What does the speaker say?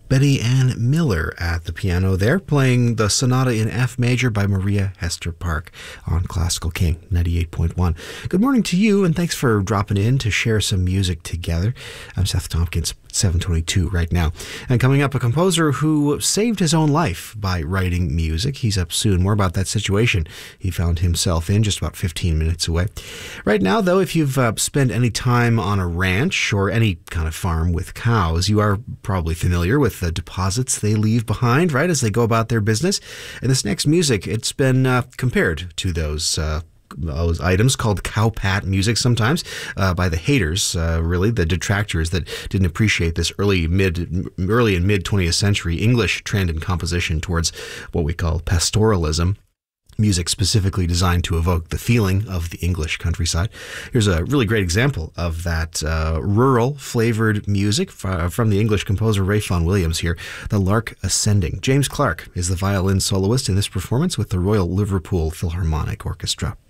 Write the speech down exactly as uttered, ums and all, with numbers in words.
Betty Ann Miller at the piano there, playing the Sonata in F major by Maria Hester Park on Classical King ninety-eight point one. Good morning to you, and thanks for dropping in to share some music together. I'm Seth Tompkins, seven twenty-two right now. And coming up, a composer who saved his own life by writing music. He's up soon. More about that situation he found himself in just about fifteen minutes away. Right now, though, if you've uh, spent any time on a ranch or any kind of farm with cows, you are probably familiar with the deposits they leave behind, right, as they go about their business. And this next music, it's been uh, compared to those uh, those items, called cowpat music sometimes, uh, by the haters, uh, really, the detractors that didn't appreciate this early mid, early and mid twentieth century English trend in composition towards what we call pastoralism. Music specifically designed to evoke the feeling of the English countryside. Here's a really great example of that uh, rural flavored music f- from the English composer Ray Vaughan Williams here, The Lark Ascending. James Clark is the violin soloist in this performance with the Royal Liverpool Philharmonic Orchestra.